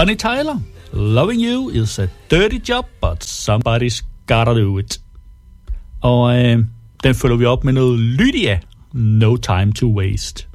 Bonnie Tyler, Loving You is a dirty job, but somebody's gotta do it. Og den følger vi op med noget Lydia, No Time to Waste.